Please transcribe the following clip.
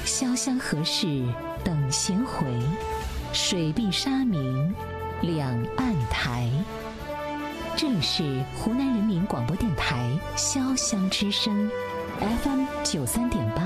潇湘何事等闲回，水碧沙明两岸台。这里是湖南人民广播电台潇湘之声 FM 93.8。